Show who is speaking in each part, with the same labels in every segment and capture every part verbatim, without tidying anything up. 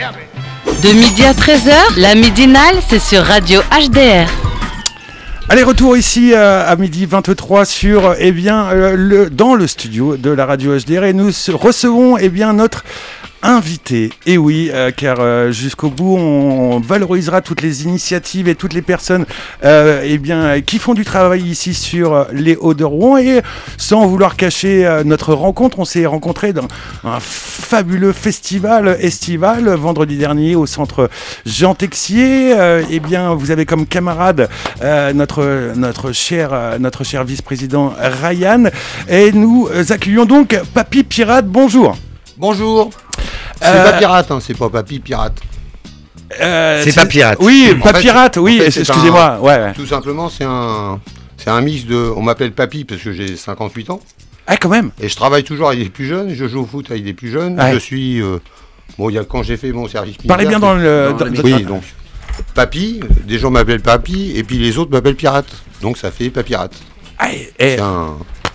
Speaker 1: De midi à treize heures, la midinale, c'est sur Radio H D R.
Speaker 2: Allez, retour ici euh, à midi vingt-trois sur, eh bien, euh, le, dans le studio de la Radio H D R et nous recevons eh bien, notre invité. Et oui, euh, car euh, jusqu'au bout, on valorisera toutes les initiatives et toutes les personnes euh, eh bien, qui font du travail ici sur les Hauts-de-Rouen. Et sans vouloir cacher euh, notre rencontre, on s'est rencontrés dans un fabuleux festival estival vendredi dernier au centre Jean Texier. Euh, eh bien, vous avez comme camarade euh, notre, notre, cher, euh, notre cher vice-président Ryan. Et nous accueillons donc Papy Pirate. Bonjour.
Speaker 3: Bonjour. C'est euh, pas pirate, hein, c'est pas Papy Pirate.
Speaker 2: Euh,
Speaker 4: c'est, c'est pas pirate.
Speaker 2: Oui, en pas fait, pirate, oui, en fait, excusez-moi.
Speaker 3: Un,
Speaker 2: ouais, ouais.
Speaker 3: Tout simplement, c'est un, c'est un mix de. On m'appelle Papy parce que j'ai cinquante-huit ans.
Speaker 2: Ah, quand même.
Speaker 3: Et je travaille toujours avec les plus jeunes, je joue au foot avec les plus jeunes. Ouais. Je suis. Euh, bon, il y a quand j'ai fait mon service militaire.
Speaker 2: Parlez bien dans le.
Speaker 3: Dans dans, oui, donc. Papy, des gens m'appellent Papy, et puis les autres m'appellent Pirate. Donc ça fait Papyrate.
Speaker 2: Ah, et, et
Speaker 3: c'est un.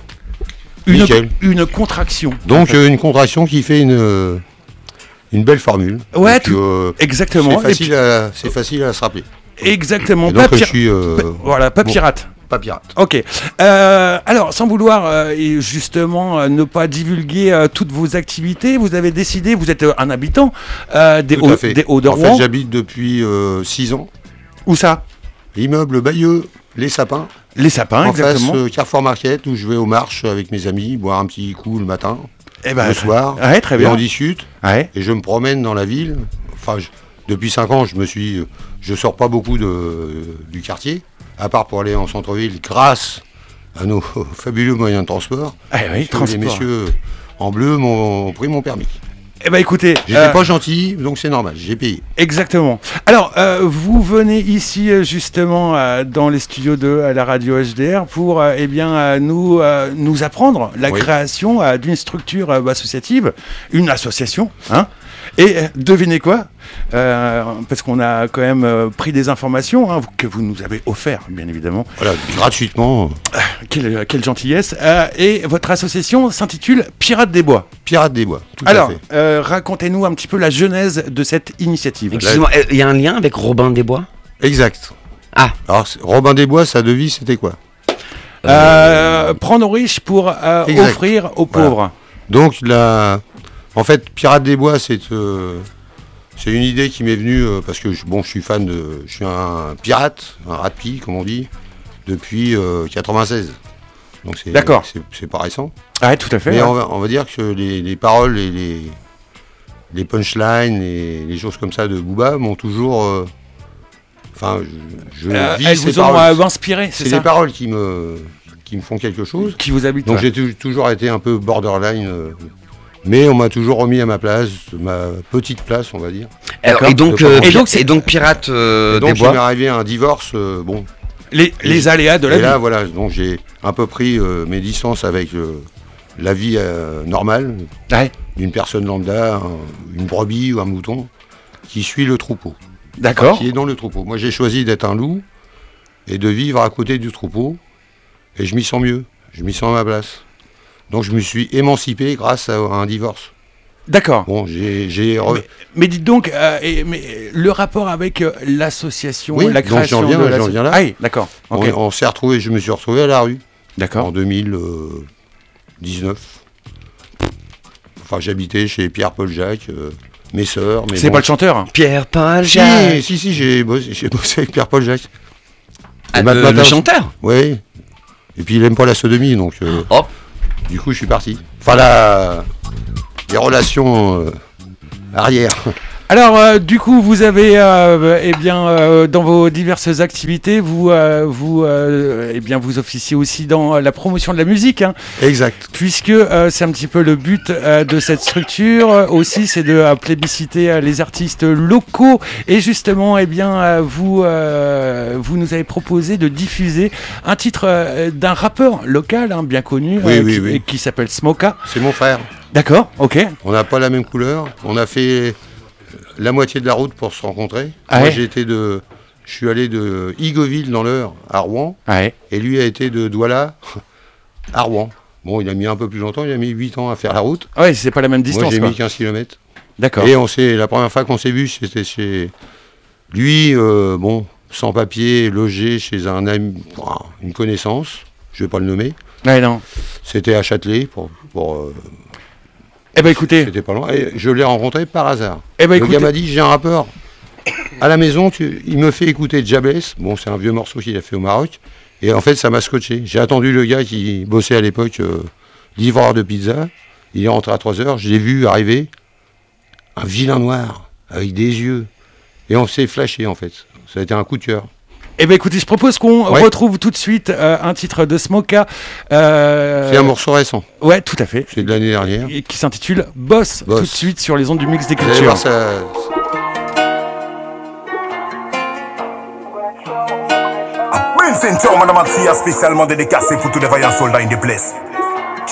Speaker 2: Une, une contraction.
Speaker 3: Donc en fait. euh, une contraction qui fait une. Une belle formule.
Speaker 2: Ouais,
Speaker 3: donc,
Speaker 2: tout, euh, exactement.
Speaker 3: C'est facile, puis, à, c'est facile à se rappeler.
Speaker 2: Exactement.
Speaker 3: Et donc,
Speaker 2: pas
Speaker 3: je suis, euh,
Speaker 2: pa- voilà, pas pirate.
Speaker 3: Bon, pas pirate.
Speaker 2: Ok. Euh, alors, sans vouloir euh, et justement euh, ne pas divulguer euh, toutes vos activités, vous avez décidé, vous êtes euh, un habitant euh, des, hauts, des Hauts-de-Rouen.
Speaker 3: En fait, j'habite depuis six euh, ans.
Speaker 2: Où ça?
Speaker 3: L'immeuble Bayeux, les Sapins.
Speaker 2: Les Sapins,
Speaker 3: en
Speaker 2: exactement.
Speaker 3: En face, euh, Carrefour Market, où je vais aux marches avec mes amis, boire un petit coup le matin.
Speaker 2: Eh ben,
Speaker 3: le soir,
Speaker 2: ouais, très bien.
Speaker 3: Et on discute,
Speaker 2: ouais.
Speaker 3: Et je me promène dans la ville. Enfin, je, depuis cinq ans, je me suis, je sors pas beaucoup de, du quartier, à part pour aller en centre-ville, grâce à nos fabuleux moyens de transport.
Speaker 2: Ah oui, transport.
Speaker 3: Les messieurs en bleu m'ont pris mon permis.
Speaker 2: Eh ben écoutez,
Speaker 3: j'étais euh, pas gentil, donc c'est normal, j'ai payé.
Speaker 2: Exactement. Alors, euh, vous venez ici justement euh, dans les studios de euh, la radio H D R pour euh, eh bien euh, nous euh, nous apprendre la oui. création euh, d'une structure euh, associative, une association, hein. Et euh, devinez quoi, euh, parce qu'on a quand même euh, pris des informations hein, que vous nous avez offertes, bien évidemment.
Speaker 3: Voilà, gratuitement.
Speaker 2: Euh, quelle, quelle gentillesse. Euh, et votre association s'intitule Pirates des Bois.
Speaker 3: Pirates des Bois, tout
Speaker 2: Alors,
Speaker 3: à fait.
Speaker 2: Euh, racontez-nous un petit peu la genèse de cette initiative.
Speaker 4: Excusez-moi, il y a un lien avec Robin des Bois ?
Speaker 3: Exact.
Speaker 4: Ah.
Speaker 3: Alors, Robin des Bois, sa devise, c'était quoi ?
Speaker 2: euh, Prendre aux riches pour euh, offrir aux pauvres. Voilà.
Speaker 3: Donc, la... en fait, Pirates des Bois, c'est, euh, c'est une idée qui m'est venue euh, parce que je, bon, je suis fan de... Je suis un pirate, un rapi, comme on dit, depuis euh, quatre-vingt-seize. Donc, c'est,
Speaker 2: D'accord.
Speaker 3: C'est, c'est pas récent.
Speaker 2: Ah, tout à fait.
Speaker 3: Mais
Speaker 2: ouais.
Speaker 3: on, va, on va dire que les, les paroles et les, les punchlines et les choses comme ça de Booba m'ont toujours... Euh, Enfin, je, je
Speaker 2: euh,
Speaker 3: vis
Speaker 2: elles
Speaker 3: ces
Speaker 2: vous ont
Speaker 3: paroles.
Speaker 2: euh, inspiré, c'est,
Speaker 3: c'est
Speaker 2: ça ?
Speaker 3: les paroles qui me, qui me font quelque chose.
Speaker 2: Qui vous habitent.
Speaker 3: Donc
Speaker 2: ouais.
Speaker 3: j'ai t- toujours été un peu borderline, euh, mais on m'a toujours remis à ma place, ma petite place, on va dire.
Speaker 4: Alors, et donc, euh, et donc, et donc pirate euh,
Speaker 3: et donc,
Speaker 4: des bois.
Speaker 3: il m'est arrivé un divorce, euh, bon.
Speaker 2: Les, les aléas de la
Speaker 3: et
Speaker 2: vie.
Speaker 3: Et là, voilà, donc j'ai un peu pris euh, mes distances avec euh, la vie euh, normale
Speaker 2: ouais.
Speaker 3: d'une personne lambda, un, une brebis ou un mouton qui suit le troupeau.
Speaker 2: D'accord.
Speaker 3: Enfin, qui est dans le troupeau. Moi, j'ai choisi d'être un loup et de vivre à côté du troupeau. Et je m'y sens mieux. Je m'y sens à ma place. Donc, je me suis émancipé grâce à un divorce.
Speaker 2: D'accord.
Speaker 3: Bon, j'ai... j'ai re...
Speaker 2: mais, mais dites donc, euh, et, mais, le rapport avec euh, l'association,
Speaker 3: oui,
Speaker 2: la création
Speaker 3: donc j'en viens,
Speaker 2: de
Speaker 3: j'en viens là.
Speaker 2: Ah oui, d'accord. Okay.
Speaker 3: On, on s'est retrouvé, je me suis retrouvé à la rue.
Speaker 2: D'accord.
Speaker 3: En deux mille dix-neuf. Enfin, j'habitais chez Pierre-Paul Jacques. Euh, Mes sœurs, mais
Speaker 2: c'est bon. Pas le chanteur hein.
Speaker 4: Pierre-Paul
Speaker 3: si,
Speaker 4: Jacques.
Speaker 3: Si, si, j'ai bossé, j'ai bossé avec Pierre-Paul Jacques.
Speaker 4: Ah, le, le chanteur.
Speaker 3: Oui. Et puis il aime pas la sodomie, donc euh,
Speaker 4: Hop.
Speaker 3: Du coup je suis parti. Enfin la... les relations euh, arrière.
Speaker 2: Alors, euh, du coup, vous avez, euh, eh bien, euh, dans vos diverses activités, vous, euh, vous, euh, eh bien, vous officiez aussi dans la promotion de la musique. Hein,
Speaker 3: exact.
Speaker 2: Puisque euh, c'est un petit peu le but euh, de cette structure euh, aussi, c'est de euh, plébisciter euh, les artistes locaux. Et justement, eh bien, euh, vous, euh, vous nous avez proposé de diffuser un titre euh, d'un rappeur local, hein, bien connu,
Speaker 3: oui,
Speaker 2: euh,
Speaker 3: oui,
Speaker 2: qui,
Speaker 3: oui.
Speaker 2: qui s'appelle Smoka.
Speaker 3: C'est mon frère.
Speaker 2: D'accord, ok.
Speaker 3: On n'a pas la même couleur. On a fait la moitié de la route pour se rencontrer.
Speaker 2: Ah
Speaker 3: Moi,
Speaker 2: ouais.
Speaker 3: j'ai été de, je suis allé de Igoville dans l'Eure à Rouen,
Speaker 2: ah ouais.
Speaker 3: et lui a été de Douala à Rouen. Bon, il a mis un peu plus longtemps, il a mis huit ans à faire la route.
Speaker 2: Ouais, c'est pas la même distance.
Speaker 3: Moi, j'ai
Speaker 2: quoi.
Speaker 3: mis quinze kilomètres.
Speaker 2: D'accord.
Speaker 3: Et on s'est, la première fois qu'on s'est vu, c'était chez lui, euh, bon, sans papier, logé chez un ami, une connaissance, je vais pas le nommer.
Speaker 2: Ouais, non.
Speaker 3: C'était à Châtelet, pour... pour euh,
Speaker 2: eh ben écoutez.
Speaker 3: C'était pas loin, et je l'ai rencontré par hasard.
Speaker 2: Eh ben,
Speaker 3: le
Speaker 2: écoutez...
Speaker 3: gars m'a dit, j'ai un rappeur. À la maison, tu... il me fait écouter Jables, bon, c'est un vieux morceau qu'il a fait au Maroc, et en fait, ça m'a scotché. J'ai attendu le gars qui bossait à l'époque, euh, livreur de pizza, il est rentré à trois heures, je l'ai vu arriver, un vilain noir, avec des yeux, et on s'est flashé en fait. Ça a été un coup de cœur.
Speaker 2: Eh bien écoutez, je propose qu'on ouais. retrouve tout de suite euh, un titre de Smoka. Euh...
Speaker 3: C'est un morceau récent.
Speaker 2: Ouais, tout à fait.
Speaker 3: C'est de l'année dernière.
Speaker 2: Et qui s'intitule Boss, Boss, tout de suite sur les ondes du Mix des Cultures.
Speaker 3: Vous allez voir ça...
Speaker 5: Prince Intour, madame Maxia, spécialement dédicacé pour tous les vaillants soldats in the place.